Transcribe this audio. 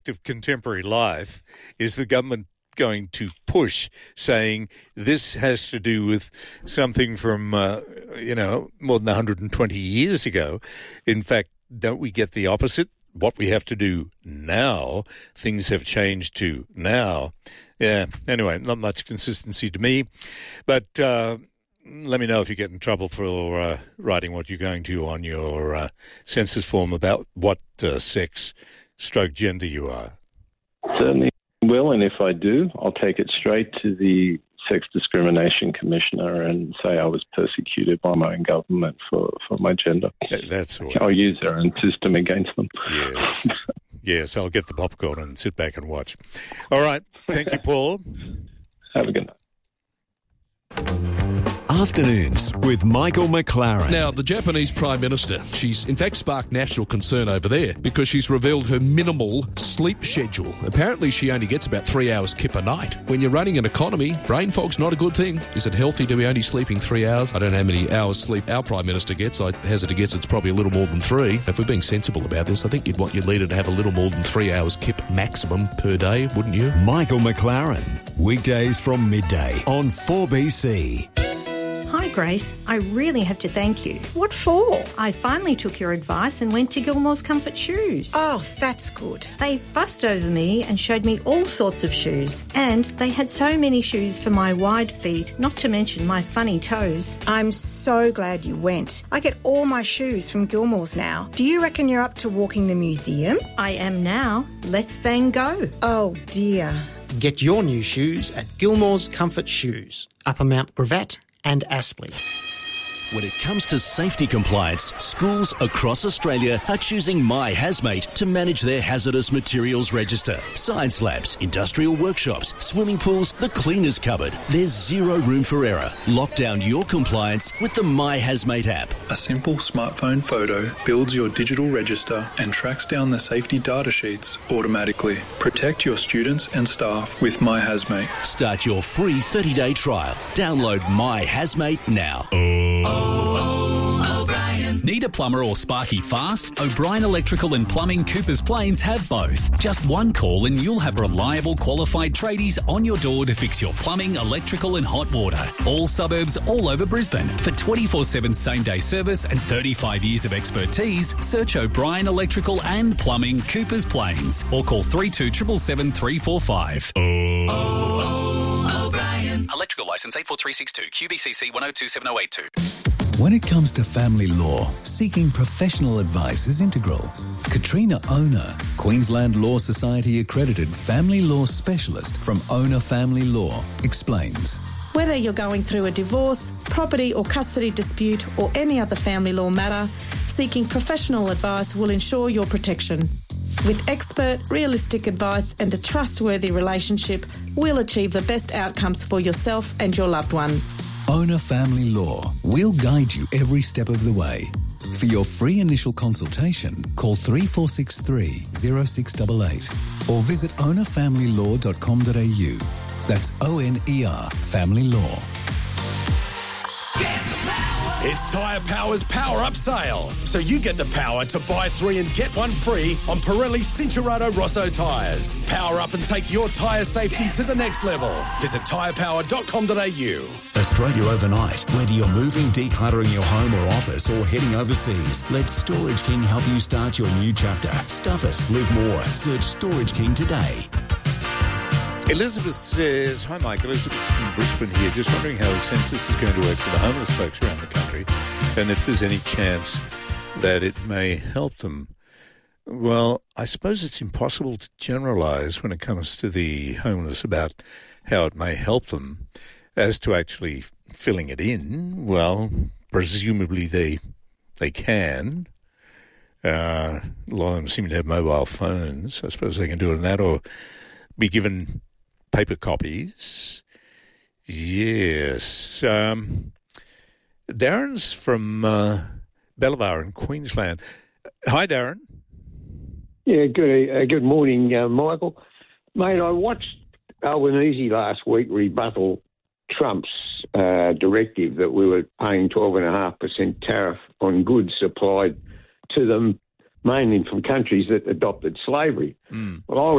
of contemporary life is the government going to push, saying this has to do with something from, more than 120 years ago. In fact, don't we get the opposite? What we have to do now, things have changed to now. Yeah, anyway, not much consistency to me. But let me know if you get in trouble for writing what you're going to on your census form about what sex/gender you are. Certainly will, and if I do, I'll take it straight to the Sex Discrimination Commissioner and say I was persecuted by my own government for my gender. That's all. I'll use their own system against them. Yes. Yes, I'll get the popcorn and sit back and watch. All right. Thank you, Paul. Have a good night. Afternoons with Michael McLaren. Now, the Japanese Prime Minister, she's in fact sparked national concern over there because she's revealed her minimal sleep schedule. Apparently, she only gets about 3 hours kip a night. When you're running an economy, brain fog's not a good thing. Is it healthy to be only sleeping 3 hours? I don't know how many hours sleep our Prime Minister gets. I hazard to guess it's probably a little more than 3. If we're being sensible about this, I think you'd want your leader to have a little more than 3 hours kip maximum per day, wouldn't you? Michael McLaren, weekdays from midday on 4BC. Hi, Grace. I really have to thank you. What for? I finally took your advice and went to Gilmore's Comfort Shoes. Oh, that's good. They fussed over me and showed me all sorts of shoes. And they had so many shoes for my wide feet, not to mention my funny toes. I'm so glad you went. I get all my shoes from Gilmore's now. Do you reckon you're up to walking the museum? I am now. Let's Van Gogh. Oh, dear. Get your new shoes at Gilmore's Comfort Shoes, Upper Mount Gravatt and Aspley. When it comes to safety compliance, schools across Australia are choosing My Hazmate to manage their hazardous materials register. Science labs, industrial workshops, swimming pools, the cleaners cupboard. There's zero room for error. Lock down your compliance with the My Hazmate app. A simple smartphone photo builds your digital register and tracks down the safety data sheets automatically. Protect your students and staff with My Hazmate. Start your free 30-day trial. Download My Hazmate now. Need a plumber or sparky fast? O'Brien Electrical and Plumbing Coopers Plains have both. Just one call and you'll have reliable qualified tradies on your door to fix your plumbing, electrical and hot water. All suburbs all over Brisbane. For 24/7 same-day service and 35 years of expertise, search O'Brien Electrical and Plumbing Coopers Plains or call 3277 345. O'Brien. Electrical licence 84362 QBCC 102782. When it comes to family law, seeking professional advice is integral. Katrina Ona, Queensland Law Society accredited family law specialist from Ona Family Law, explains. Whether you're going through a divorce, property or custody dispute or any other family law matter, seeking professional advice will ensure your protection. With expert, realistic advice and a trustworthy relationship, we'll achieve the best outcomes for yourself and your loved ones. Ona Family Law. We'll guide you every step of the way. For your free initial consultation, call 3463 0688 or visit onafamilylaw.com.au. That's ONER Family Law. It's Tyre Power's Power Up Sale. So you get the power to buy 3 and get 1 free on Pirelli Cincherato Rosso tyres. Power up and take your tyre safety to the next level. Visit tyrepower.com.au. Australia overnight. Whether you're moving, decluttering your home or office or heading overseas, let Storage King help you start your new chapter. Stuff it. Live more. Search Storage King today. Elizabeth says, hi Mike, Elizabeth from Brisbane here, just wondering how the census is going to work for the homeless folks around the country and if there's any chance that it may help them. Well, I suppose it's impossible to generalise when it comes to the homeless about how it may help them. As to actually filling it in, well, presumably they can. A lot of them seem to have mobile phones. I suppose they can do it on that or be given paper copies. Yes. Darren's from Bellevue in Queensland. Hi, Darren. Yeah, good morning, Michael. Mate, I watched Albanese last week rebuttal Trump's directive that we were paying 12.5% tariff on goods supplied to them mainly from countries that adopted slavery. Well, I